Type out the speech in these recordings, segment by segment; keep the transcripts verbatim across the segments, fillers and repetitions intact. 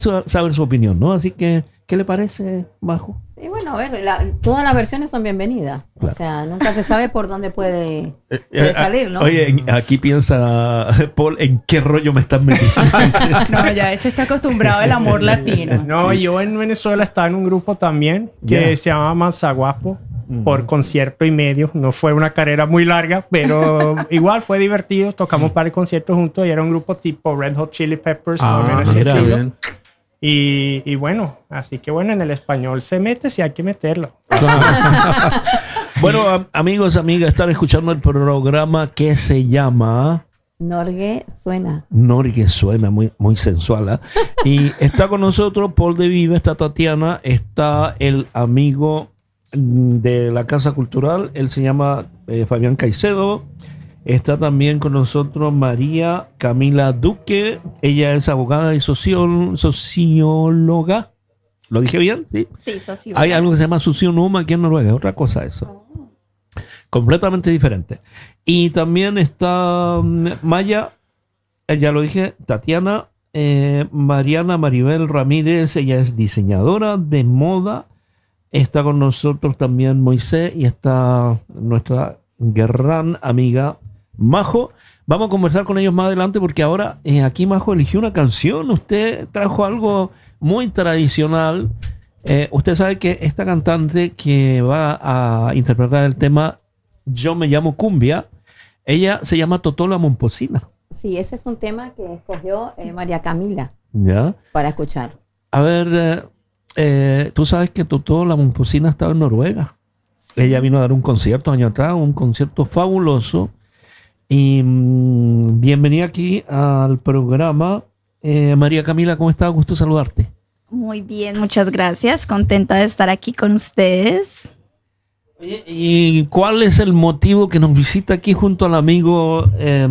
saber su opinión, ¿no? Así que, ¿qué le parece, Majo? Sí, bueno, a ver, la, todas las versiones son bienvenidas. Claro. O sea, nunca se sabe por dónde puede, puede salir, ¿no? Oye, aquí piensa Paul, ¿en qué rollo me están metiendo? No, ya ese está acostumbrado al amor latino. No, sí. Yo en Venezuela estaba en un grupo también que yeah. se llama Manzaguapo. Por concierto y medio. No fue una carrera muy larga, pero igual fue divertido. Tocamos un par de conciertos juntos y era un grupo tipo Red Hot Chili Peppers. Ah, mira, bien. Y, y bueno, así que bueno, en el español se mete si hay que meterlo. Bueno, am- amigos, amigas, están escuchando el programa que se llama... Norgue Suena. Norgue Suena, muy, muy sensual, ¿eh? Y está con nosotros Paul de Vive, está Tatiana, está el amigo de la Casa Cultural, él se llama eh, Fabián Caicedo. Está también con nosotros María Camila Duque, ella es abogada y socio- socióloga. ¿Lo dije bien? Sí, sí, socióloga. Hay algo que se llama sociónoma aquí en Noruega, es otra cosa eso. Oh. Completamente diferente. Y también está um, Maya, eh, ya lo dije, Tatiana, eh, Mariana Maribel Ramírez, ella es diseñadora de moda. Está con nosotros también Moisés y está nuestra gran amiga Majo. Vamos a conversar con ellos más adelante porque ahora eh, aquí Majo eligió una canción. Usted trajo algo muy tradicional. Eh, usted sabe que esta cantante que va a interpretar el tema Yo me llamo Cumbia, ella se llama Totola Momposina. Sí, ese es un tema que escogió eh, María Camila ¿Ya? Para escuchar. A ver... Eh, Eh, tú sabes que Totola Momposina estaba en Noruega. Sí. Ella vino a dar un concierto año atrás, un concierto fabuloso. Y mmm, bienvenida aquí al programa. Eh, María Camila, ¿cómo estás? Gusto saludarte. Muy bien, muchas gracias. Contenta de estar aquí con ustedes. Oye, ¿y cuál es el motivo que nos visita aquí junto al amigo? Eh,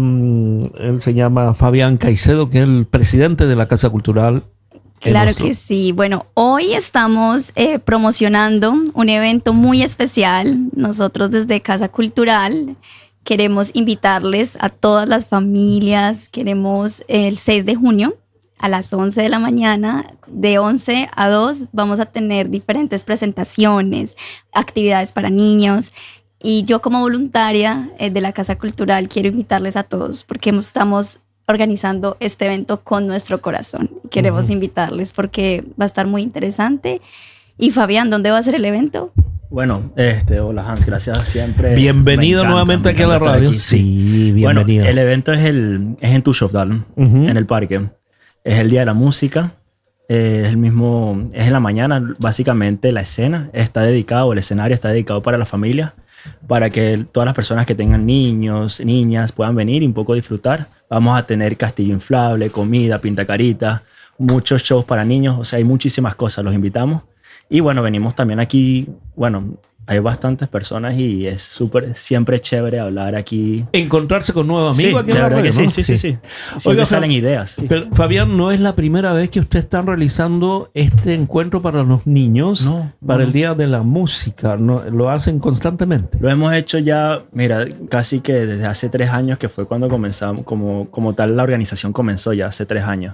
él se llama Fabián Caicedo, que es el presidente de la Casa Cultural. Claro que sí. Bueno, hoy estamos eh, promocionando un evento muy especial. Nosotros desde Casa Cultural queremos invitarles a todas las familias. Queremos el seis de junio a las once de la mañana, de once a dos, vamos a tener diferentes presentaciones, actividades para niños. Y yo como voluntaria eh, de la Casa Cultural quiero invitarles a todos porque estamos organizando este evento con nuestro corazón. Queremos uh-huh. invitarles porque va a estar muy interesante. Y Fabián, ¿dónde va a ser el evento? Bueno, este, hola Hans, gracias siempre. Bienvenido encanta, nuevamente aquí a la radio. Aquí, sí. sí, bienvenido. Bueno, el evento es, el, es en Tushovdal, uh-huh. en el parque. Es el Día de la Música. Eh, es el mismo, es en la mañana. Básicamente la escena está dedicado, el escenario está dedicado para la familia, para que todas las personas que tengan niños, niñas puedan venir y un poco disfrutar. Vamos a tener castillo inflable, comida, pintacarita, muchos shows para niños, o sea, hay muchísimas cosas, los invitamos. Y bueno, venimos también aquí, bueno, hay bastantes personas y es súper, siempre chévere hablar aquí. Encontrarse con nuevos amigos. Sí, aquí en la radio, sí, ¿no? sí, sí, sí, sí. Siempre Oiga, salen ideas. Sí. Pero, Fabián, ¿no es la primera vez que usted está realizando este encuentro para los niños? No. Para no. el Día de la Música. ¿No? ¿Lo hacen constantemente? Lo hemos hecho ya, mira, casi que desde hace tres años, que fue cuando comenzamos, como, como tal la organización comenzó ya hace tres años.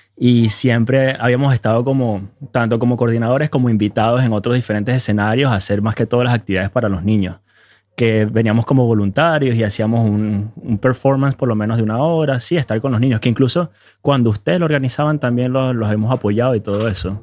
Y siempre habíamos estado como, tanto como coordinadores como invitados en otros diferentes escenarios a hacer más que todas las actividades para los niños. Que veníamos como voluntarios y hacíamos un, un performance por lo menos de una hora, sí, estar con los niños, que incluso cuando ustedes lo organizaban también los, los hemos apoyado y todo eso.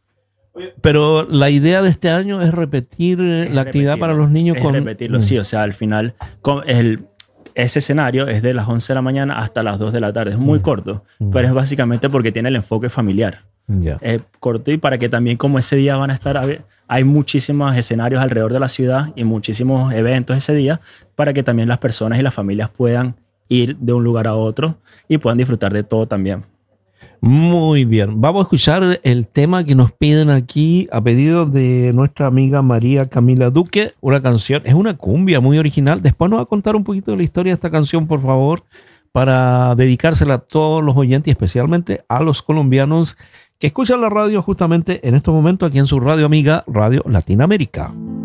Pero la idea de este año es repetir es la actividad repetirlo. Para los niños. Es con... repetirlo, mm. sí, o sea, al final con el... Ese escenario es de las once de la mañana hasta las dos de la tarde. Es muy mm. corto, mm. pero es básicamente porque tiene el enfoque familiar. Yeah. Es corto y para que también como ese día van a estar... Hay muchísimos escenarios alrededor de la ciudad y muchísimos eventos ese día para que también las personas y las familias puedan ir de un lugar a otro y puedan disfrutar de todo también. Muy bien. Vamos a escuchar el tema que nos piden aquí a pedido de nuestra amiga María Camila Duque. Una canción, es una cumbia muy original. Después nos va a contar un poquito de la historia de esta canción, por favor, para dedicársela a todos los oyentes y especialmente a los colombianos que escuchan la radio justamente en estos momentos aquí en su radio amiga, Radio Latinoamérica.